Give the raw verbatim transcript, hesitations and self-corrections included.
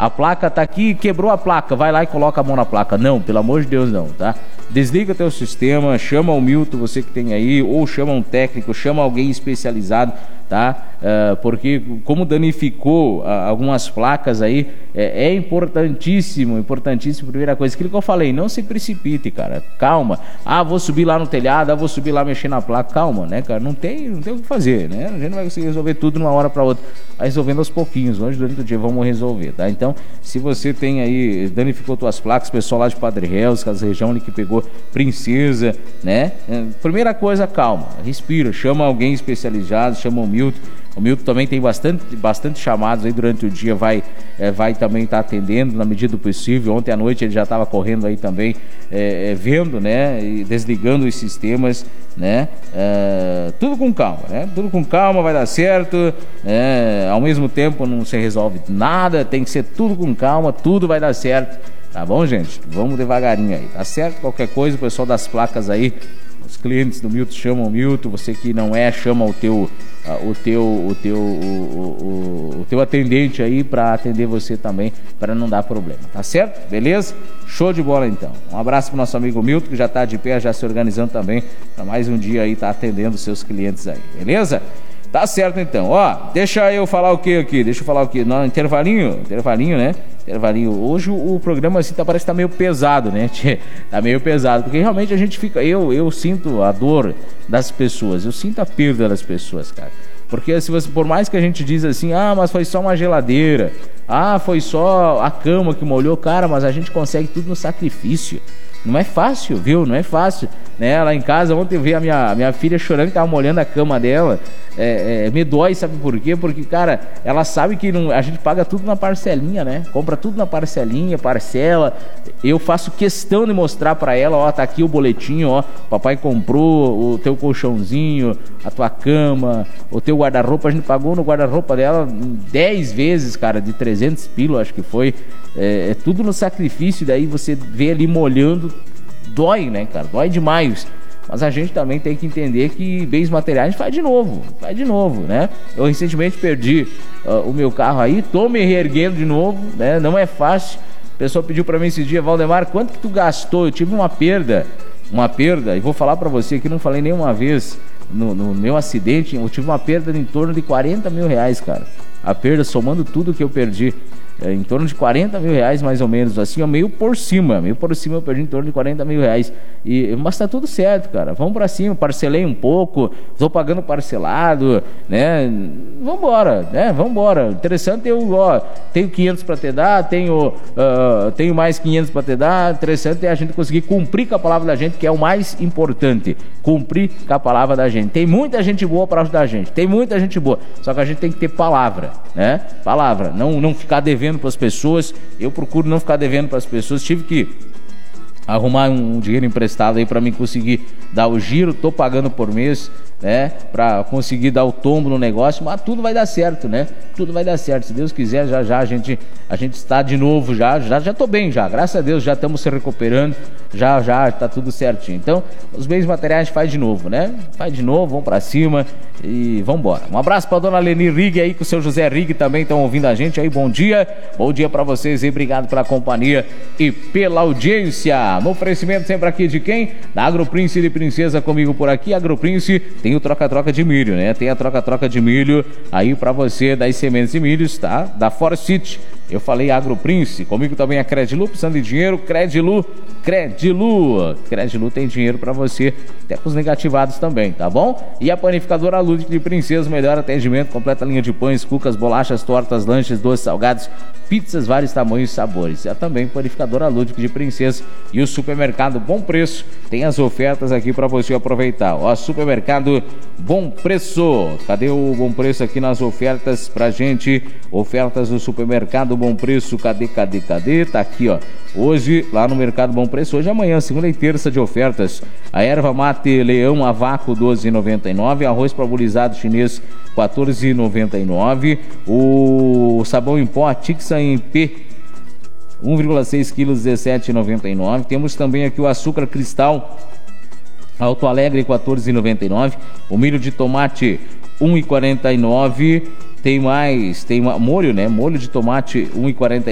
a placa tá aqui, quebrou a placa, vai lá e coloca a mão na placa. Não, pelo amor de Deus não, tá? Desliga teu sistema, chama o Milton, você que tem aí, ou chama um técnico, chama alguém especializado, tá? Uh, porque como danificou uh, algumas placas aí, é, é importantíssimo, importantíssimo, primeira coisa, aquilo que eu falei, não se precipite, cara, calma. Ah, vou subir lá no telhado, ah, vou subir lá mexer na placa, calma, né, cara, não tem, não tem o que fazer, né? A gente não vai conseguir resolver tudo de uma hora para outra, vai resolvendo aos pouquinhos, hoje durante o dia vamos resolver, tá? Então, se você tem aí, danificou tuas placas, pessoal lá de Padre Reus, aquela região ali que pegou Princesa, né? Primeira coisa, calma, respira, chama alguém especializado, chama o Milton. O Milton também tem bastante, bastante chamados aí durante o dia, vai, é, vai também estar tá atendendo na medida do possível. Ontem à noite ele já estava correndo aí também, é, é, vendo, né, e desligando os sistemas, né, é, tudo com calma, né, tudo com calma, vai dar certo, é, ao mesmo tempo não se resolve nada, tem que ser tudo com calma, tudo vai dar certo, tá bom, gente? Vamos devagarinho aí, tá certo? Qualquer coisa, o pessoal das placas aí, os clientes do Milton chamam o Milton, você que não é, chama o teu, uh, o teu, o teu, o, o, o teu atendente aí para atender você também, para não dar problema, tá certo? Beleza? Show de bola então. Um abraço pro nosso amigo Milton, que já tá de pé, já se organizando também para mais um dia aí tá atendendo seus clientes aí, beleza? Tá certo então, ó, deixa eu falar o que aqui, deixa eu falar o que, no intervalinho, intervalinho, né, intervalinho, hoje o, o programa assim tá, parece que tá meio pesado, né, tá meio pesado, porque realmente a gente fica, eu, eu sinto a dor das pessoas, eu sinto a perda das pessoas, cara, porque se você, por mais que a gente diz assim, ah, mas foi só uma geladeira, ah, foi só a cama que molhou, cara, mas a gente consegue tudo no sacrifício. Não é fácil, viu? Não é fácil, né? Lá em casa, ontem eu vi a minha, minha filha chorando, que tava molhando a cama dela. É, é, me dói, sabe por quê? Porque, cara, ela sabe que não, a gente paga tudo na parcelinha, né? Compra tudo na parcelinha, parcela. Eu faço questão de mostrar pra ela, ó, tá aqui o boletim, ó. Papai comprou o teu colchãozinho, a tua cama, o teu guarda-roupa. A gente pagou no guarda-roupa dela dez vezes, cara, de trezentos pila, acho que foi. É, é tudo no sacrifício, daí você vê ali molhando, dói, né, cara? Dói demais. Mas a gente também tem que entender que bens materiais a gente faz de novo, faz de novo, né? Eu recentemente perdi uh, o meu carro aí, tô me reerguendo de novo, né? Não é fácil. O pessoal pediu pra mim esse dia, Valdemar, quanto que tu gastou? Eu tive uma perda, uma perda, e vou falar pra você que não falei nenhuma vez no, no meu acidente, eu tive uma perda de em torno de quarenta mil reais, cara. A perda, somando tudo que eu perdi, é, em torno de quarenta mil reais mais ou menos, assim, ó, meio por cima, meio por cima eu perdi em torno de quarenta mil reais, e, mas tá tudo certo, cara, vamos pra cima, parcelei um pouco, tô pagando parcelado, né, vambora, né, vambora, interessante, eu, ó, tenho quinhentos pra te dar, tenho, uh, tenho mais quinhentos pra te dar, interessante é a gente conseguir cumprir com a palavra da gente, que é o mais importante, cumprir com a palavra da gente. Tem muita gente boa pra ajudar a gente, tem muita gente boa, só que a gente tem que ter palavra, né, palavra, não, não ficar devendo para as pessoas. Eu procuro não ficar devendo para as pessoas. Tive que arrumar um dinheiro emprestado aí para mim conseguir dar o giro, tô pagando por mês, né, para conseguir dar o tombo no negócio, mas tudo vai dar certo, né? Tudo vai dar certo, se Deus quiser, já já a gente a gente está de novo, já já já tô bem já, graças a Deus, já estamos se recuperando, já já tá tudo certinho. Então, os bens materiais faz de novo, né? Faz de novo, vamos para cima e vamos embora. Um abraço para dona Leni Rig aí, com o seu José Rig também estão ouvindo a gente aí. Bom dia. Bom dia para vocês e obrigado pela companhia e pela audiência. No oferecimento sempre aqui de quem? Da Agroprince de Princesa, comigo por aqui. Agroprince tem o troca-troca de milho, né? Tem a troca-troca de milho aí para você das sementes de milhos, tá? Da Forest. Eu falei Agroprince, comigo também a Credilu, precisando de dinheiro, Credilu, Credilu, Credilu tem dinheiro para você, até com os negativados também, tá bom? E a panificadora Lúdica de Princesa, melhor atendimento, completa linha de pães, cucas, bolachas, tortas, lanches, doces, salgados, pizzas, vários tamanhos e sabores. É também panificadora Lúdica de Princesa e o supermercado Bom Preço, tem as ofertas aqui para você aproveitar. Ó, supermercado Bom Preço, cadê o Bom Preço aqui nas ofertas pra gente? Ofertas do supermercado Bom Preço, cadê, cadê, cadê? Tá aqui, ó. Hoje, lá no Mercado Bom Preço, hoje e amanhã, segunda e terça de ofertas. A erva mate leão a vácuo doze reais e noventa e nove centavos, arroz parbolizado chinês quatorze reais e noventa e nove centavos, o sabão em pó Tixa em P um vírgula seis quilos dezessete reais e noventa e nove centavos. Temos também aqui o açúcar cristal Alto Alegre quatorze reais e noventa e nove centavos, o milho de tomate um real e quarenta e nove centavos. Tem mais, tem uma, molho, né? Molho de tomate um real e quarenta e nove centavos.